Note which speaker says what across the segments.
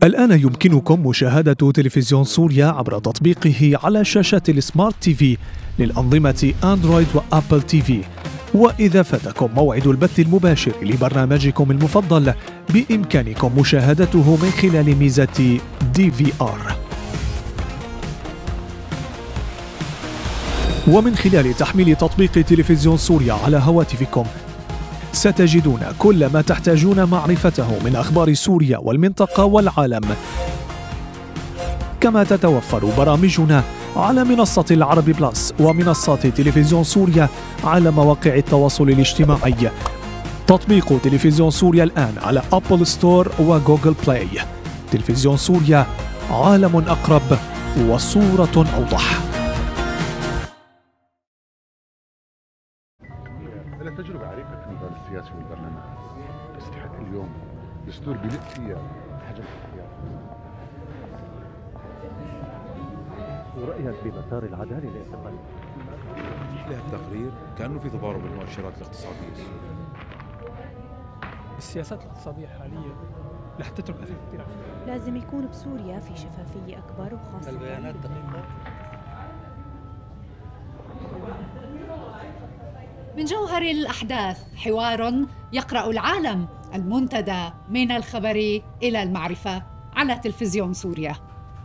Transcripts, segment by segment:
Speaker 1: الآن يمكنكم مشاهدة تلفزيون سوريا عبر تطبيقه على شاشة السمارت تي في للأنظمة أندرويد وأبل تي في. وإذا فاتكم موعد البث المباشر لبرنامجكم المفضل بإمكانكم مشاهدته من خلال ميزة DVR. ومن خلال تحميل تطبيق تلفزيون سوريا على هواتفكم ستجدون كل ما تحتاجون معرفته من أخبار سوريا والمنطقة والعالم. كما تتوفر برامجنا على منصة العرب بلس ومنصات تلفزيون سوريا على مواقع التواصل الاجتماعي. تطبيق تلفزيون سوريا الآن على أبل ستور وجوجل بلاي. تلفزيون سوريا، عالم أقرب وصورة أوضح.
Speaker 2: لها تجربة عريقة في المجال السياسي والبرلمان، تستحق اليوم دستور بيلق فيها حجم الحياة.
Speaker 3: ورأيك بمسار العدالة الاقتصادية؟
Speaker 4: له التقرير كأنه في تضارب المؤشرات الاقتصادية.
Speaker 5: السياسات الاقتصادية حاليا رح تترك أثر كثير.
Speaker 6: لازم يكون بسوريا في شفافية أكبر وخاصة
Speaker 7: البيانات دقيقة.
Speaker 8: من جوهر الأحداث حوار يقرأ العالم، المنتدى من الخبر إلى المعرفة على تلفزيون سوريا.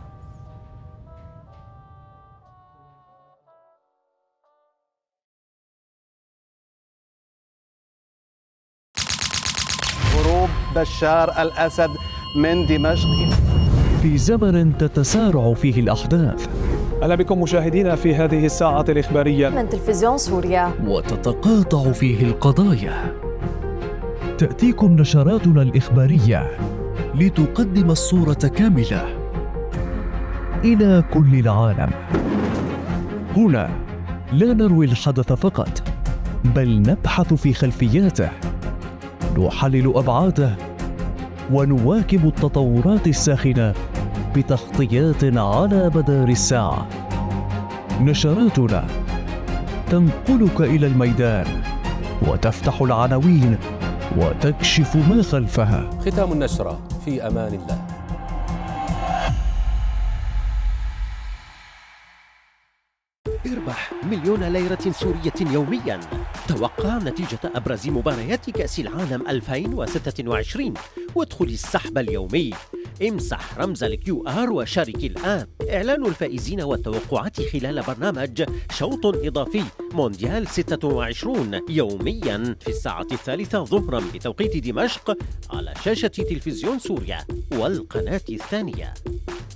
Speaker 7: هروب بشار الأسد من دمشق
Speaker 9: في زمن تتسارع فيه الأحداث.
Speaker 1: أهلا بكم مشاهدينا في هذه الساعة الإخبارية
Speaker 6: من تلفزيون سوريا،
Speaker 9: وتتقاطع فيه القضايا. تأتيكم نشراتنا الإخبارية لتقدم الصورة كاملة إلى كل العالم. هنا لا نروي الحدث فقط، بل نبحث في خلفياته، نحلل أبعاده، ونواكب التطورات الساخنة بتغطيات على مدار الساعة. نشراتنا تنقلك إلى الميدان وتفتح العناوين وتكشف ما خلفها.
Speaker 10: ختام النشرة في أمان الله.
Speaker 11: اربح 1,000,000 ليرة سورية يومياً. توقع نتيجة أبرز مباريات كأس العالم 2026 وادخل السحب اليومي. امسح رمز الQR وشارك الآن. إعلان الفائزين والتوقعات خلال برنامج شوط إضافي مونديال 26 يومياً في الساعة 3 ظهراً بتوقيت دمشق على شاشة تلفزيون سوريا والقناة الثانية.